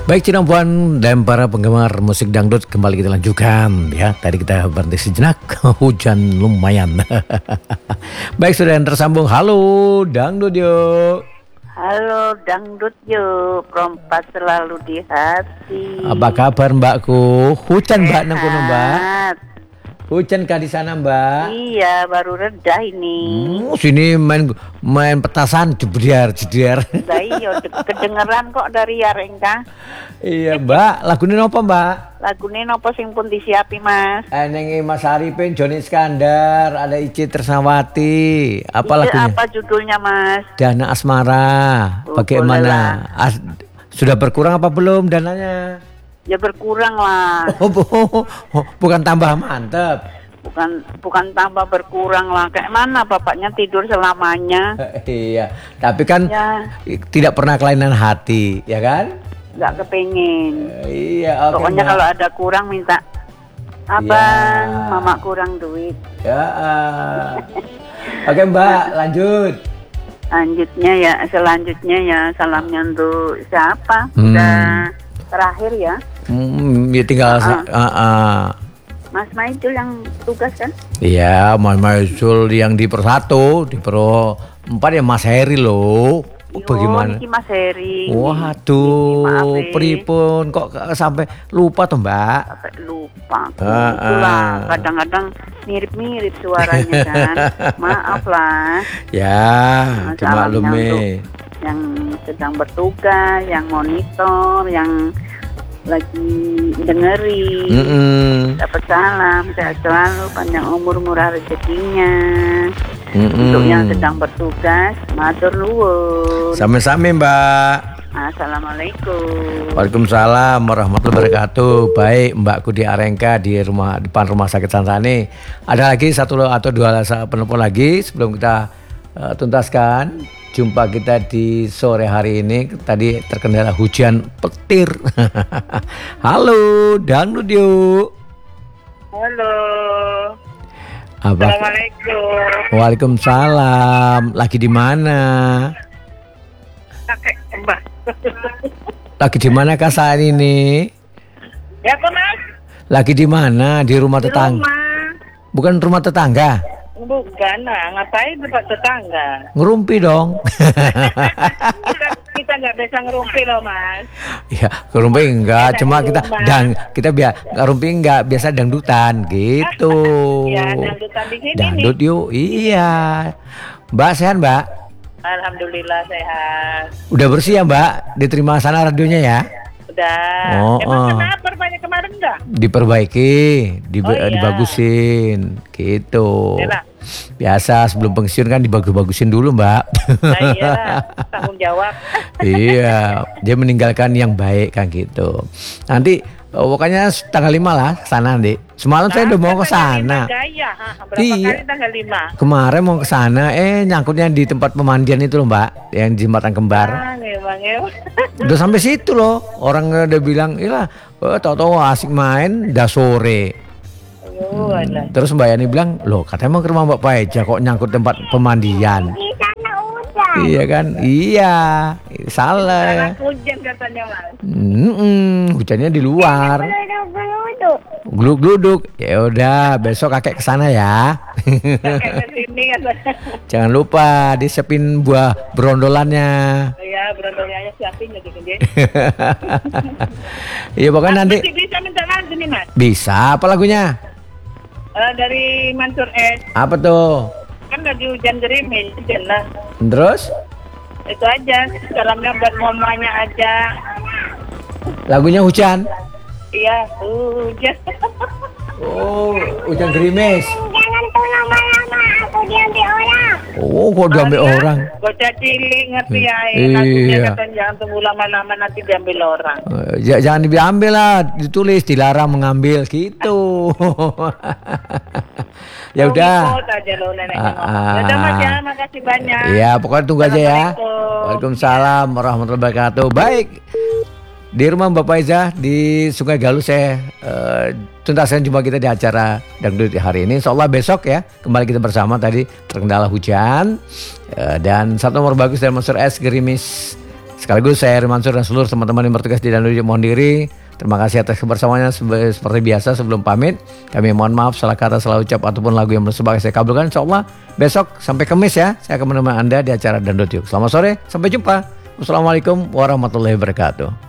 Baik Cina Puan dan para penggemar musik dangdut, kembali kita lanjutkan ya. Tadi kita berhenti sejenak, hujan lumayan. Baik, sudah yang tersambung. Halo Dangdut yuk. Halo Dangdut yuk, perempat selalu di hati. Apa kabar mbakku? Hujan mbak nengkono mbak? Sehat. Hujan kah di sana mbak? Iya, baru reda ini. Sini main petasan jediar. Lah iya, kedengeran kok dari Yarengka. Iya mbak, lagunya apa mbak? Lagune nopo sing pun disiapi Mas? Nengi Mas Arifin, Joni Iskandar, ada Ici Tresnawati. Apa lagunya? Apa judulnya Mas? Dana Asmara. Oh, Bagaimana? Sudah berkurang apa belum dananya? Ya berkurang lah. Bukan tambah mantep. Bukan tambah berkurang lah. Kayak mana bapaknya tidur selamanya? Iya, tapi kan ya, tidak pernah kelainan hati, ya kan? Nggak kepengen. Iya, oke. Pokoknya mbak, kalau ada kurang minta abang, mama kurang duit. Ya. Oke Mbak, lanjut. Selanjutnya ya salamnya untuk siapa? Udah terakhir ya. Ya tinggal Mas Maidul yang tugas kan? Iya, Mas Maidul yang di per 1, di per 4 ya Mas Heri loh. Bagaimana? Niki Mas Heri. Waduh, pripun kok sampai lupa tuh Mbak? Sampai lupa. Itulah kadang-kadang mirip-mirip suaranya kan. Maaf lah. Ya, dimaklumi. Yang sedang bertugas, yang monitor, yang lagi dengerin. Dapat salam, sehat selalu, panjang umur, murah rezekinya. Untuk yang sedang bertugas, matur nuwun. Sami-sami Mbak. Assalamualaikum. Waalaikumsalam warahmatullahi wabarakatuh. Baik Mbakku di Arengka di depan rumah sakit Santani. Ada lagi satu atau dua penelpon lagi sebelum kita tuntaskan jumpa kita di sore hari ini. Tadi terkendala hujan petir. Halo Dangdut yuk. Halo. Assalamualaikum. Waalaikumsalam. Lagi di mana? Lagi di mana kah saat ini? Ya kok Mas? Lagi di mana? Di rumah tetangga? Bukan rumah tetangga? Bukan lah, ngapain tempat tetangga? Ngerumpi dong. kita nggak bisa ngerumpi loh Mas. Ya, ngerumpi enggak, cuma kita ngerumpi enggak, biasa dangdutan gitu. Ya, dangdutan di sini. Dangdut yuk, iya. Mbak sehat Mbak? Alhamdulillah sehat. Udah bersih ya Mbak? Diterima sana radionya ya? Udah. Emang kenapa banyak kemarin enggak? Diperbaiki, dibagusin, gitu. Yalah. Biasa sebelum pensiun kan dibagus-bagusin dulu Mbak. Nah, iya, tanggung jawab. Iya, dia meninggalkan yang baik kan gitu. Nanti pokoknya tanggal 5 lah sana nanti. Semalam saya udah mau ke sana. Iya. Tanggal 5. Kemarin mau ke sana, nyangkutnya di tempat pemandian itu loh Mbak, yang di Jembatan Kembar. Udah sampai situ loh. Orang udah bilang, "Iyalah, tahu-tahu asik main, udah sore." Terus Mbak Yani bilang, "Loh, katanya mau ke rumah Mbak Paeja kok nyangkut tempat pemandian." Iya kan? Iya. Salah. Hujan katanya Mas. Hujannya di luar. Gluduk. Ya udah, besok kakek kesana ya. Jangan lupa disiapin buah berondolannya. Iya, berondolnya siapin gede-gede. Iya pokoknya nanti. Bisa minta lagu nih Mas. Bisa, apa lagunya? Dari Mansur S. Apa tuh? Kan lagi hujan gerimis, hujan lah. Terus? Itu aja, salamnya buat mamanya aja. Lagunya hujan? Iya, hujan. Oh, hujan gerimis. Jangan tuh lama-lama, aku diambil orang. Oh, kok diambil orang? Bocah cilik ngerti ya, lagunya katanya jangan tunggu lama-lama nanti diambil orang. Jangan diambil lah, ditulis dilarang mengambil gitu. Ya udah. Udah Mas ya, makasih banyak. Iya, pokoknya tunggu aja ya. Waalaikumsalam warahmatullahi wabarakatuh. Baik. Di rumah Mbak Paeja di Sungai Galuh saya tuntaskan jumpa kita di acara Dangdut hari ini. Insyaallah besok ya kembali kita bersama. Tadi terkendala hujan dan satu nomor bagus dari Mansur S gerimis Sekaligus saya Heri Mansur dan seluruh teman-teman yang bertugas di Dangdut Yuk mohon diri. Terima kasih atas kebersamaannya. Seperti biasa sebelum pamit, kami mohon maaf salah kata, salah ucap ataupun lagu yang bersebagai saya kabulkan. Insyaallah besok sampai Kamis ya, saya akan menemani Anda di acara Dangdut Yuk. Selamat sore, sampai jumpa. Wassalamualaikum warahmatullahi wabarakatuh.